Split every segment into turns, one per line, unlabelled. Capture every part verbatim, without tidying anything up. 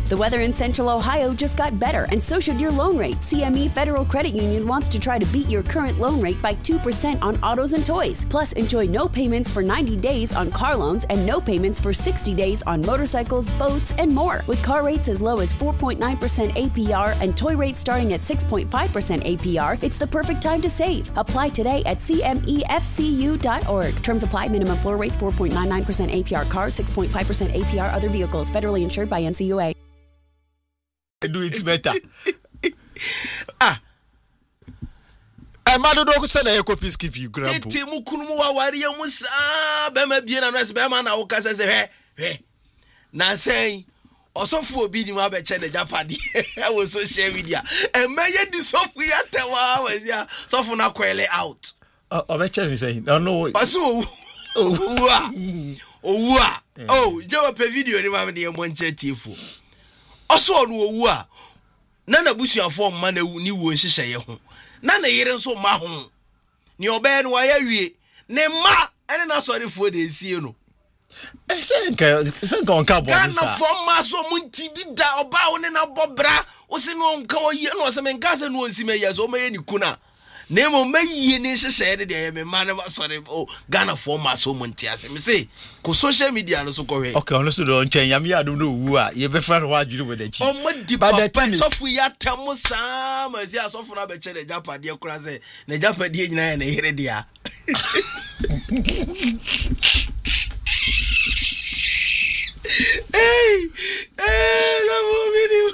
The weather in Central Ohio just got better, and so should your loan rate. C M E Federal Credit Union wants to try to beat your current loan rate by two percent on autos and toys. Plus, enjoy no payments for ninety days on car loans and no payments for sixty days on motorcycles, boats, and more. With car rates as low as four point nine percent A P R and toy rates starting at six point five percent A P R, it's the perfect time to save. Apply today at C M E F C U dot org. Terms apply. Minimum floor rates four point nine nine percent A P R cars, six point five percent A P R other vehicles. Federally insured by N C U A.
Do it better. Ah. I'm not going to say I copy skip you, Grandpa.
Timu kunumu wa wari ya musa. Bema biena na sibema na ukasa se he he. Na say osofu obi ni ma be che de Japadi. I was social media. E meye di sofu ya tewa wa ya sofu na kwele out.
O be che ni say no no.
Oso owa. Owa. Oh, jo pe video ni ma me de mo nche tifu. Oso no owu a na na busuafo mma na ni wo nhihye ye ho na na yire nso ma ho ni obe no ya wie ne ma ene na sorifo de sie no
e se nka se nka onka bo
na fo ma so munti bi da oba wo ne na bobra wo se no nka wo ye no se menka se no onsi me ye so ma ye ni kuna na mo mayi ne hyehyɛ de de me ma na sorry oh Ghana for ma so munti ase me say ko social media no so ko hwe
okay ono so do ntwen yam ya do no wu a ye be fa no wa adwiri we da chi
o ma di papa sofu ya tamu sa ma si asofu na be che de Japadi kura se na Japadi nyina ya na here dia hey hey la mo video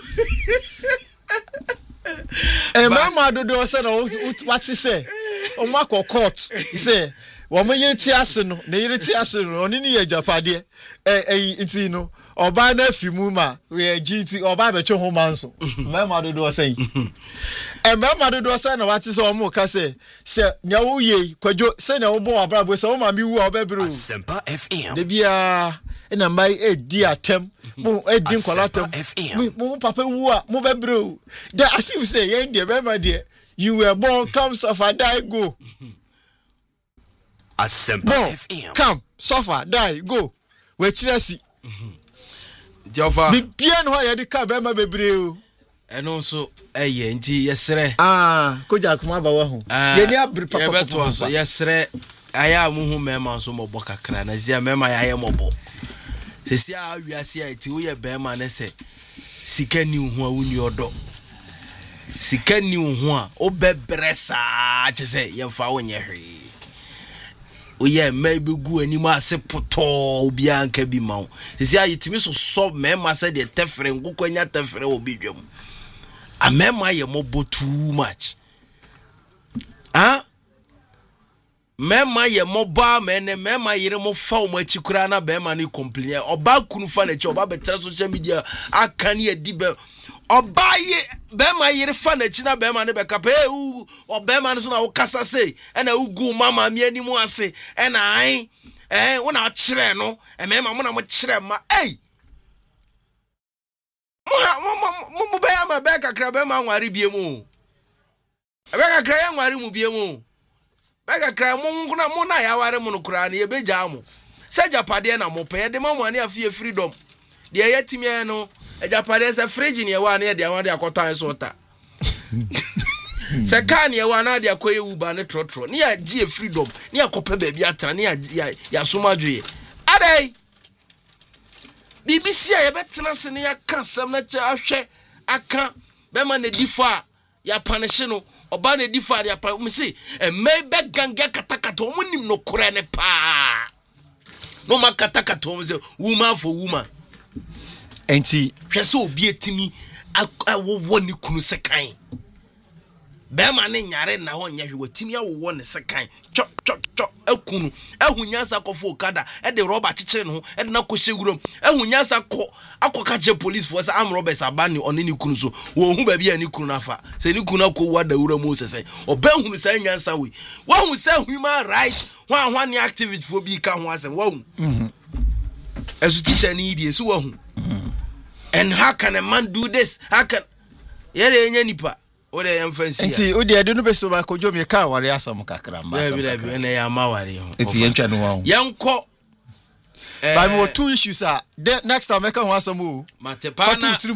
eh mama do do say no what say o ma ko court say wo mo yiri ti ase no na yiri ti ase no oni ni ye Japadi eh eh iti no oba na afimu ma we G T oba be twe ho manso mama do do say eh mama do do say na what say o mo ka say say nya wo ye kwadwo say na wo bo abrabo say o ma mi wu oba biro
Sempa F M
de bia ina mai e di atem mo e di kwalatem mo papa wu a mo be biro the as you say yen de be ma de you were born come suffer die go
Sempa F M
come suffer die go we chiresi
Jofa
bibia no ya de ka be ma bebre o
eno so eye nti yesere
ah koja kuma ba wa ho ye ni abri papa
papa beto so yesere aya mu hu mema so mobo kakra na zia mema ya ye mobo sesi a wiase a ti wo ye be ma ne se sika ni hu a wuni odo sika ni hu a obebresa chese ye fa wonye hwe oye maybe gu ani ma se poto obi anka bi ma sesi a yitimi so so mema se de tefre ngukwanya tefre obi dwam a mema ye mobo too much ah mema ye moba mene mema yire mo fa o machi kura na be ma ni complain oba kunu fa na chi oba betra social media aka ni edi be oba ye be ma yire fa na chi na be ma ne be kapa e u oba ma no so na wo kasa sei e na ugu mama mi ani mu ase e na ai eh wo na kire no e mema mo na mo kire ma ei mo mo be ya ma be kakra be ma nware bie mu e be kakra ya nware mu bie mu Bega kra mo nguna mo na ya ware mo no kra na ye beja mo se Japade na mo pe de mamu ani afie freedom de ye timi e no e Japade se fridge ne ye wa na ye de awon de akotan so ta se kan ye wa na de akoye uba ne trotro ne ya gie freedom ne ya kope ba bi atra ne ya ya somadwe adai B B C ye betena se ne ya kansam na cha ahwe aka be ma na difa ya panishe no oba na difa ya pa me say e mebe ganga katakata o munim no kore ne pa no ma katakata o me say woman for woman
enti
hwese obi etimi awo ni kunu sekan be ma ne nyare na ho nya hwe watimi awo ne sekan chok chok chok akunu ahunyansa kofo kada e de roba chichire no e de na kohye gurom ahunyansa ko akoka je police force am robbers abani oni ni kunu so wo hu ba bia ni kunu afa se ni kunu akọ wada wura mu sese oba hunu sa nyansa we wo hu sa human right ho ahwa ni activity for bi ka ho asem wo hu mhm as teacher ni die so wo hu and how can a man do this how can yere enya nipa o de emfancy
enti o de ade no beso ba kojo me ka ware asam kakra ma asam
kakra na ya ma ware ho
enti yentwa no ho
yanko
by more two issues are next time I can want some more.